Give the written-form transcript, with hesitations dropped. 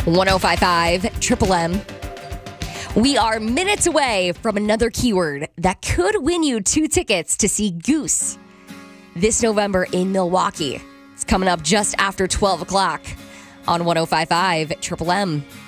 1055 Triple M. We are minutes away from another keyword that could win you 2 tickets to see Goose this November in Milwaukee. It's coming up just after 12 o'clock on 1055 Triple M.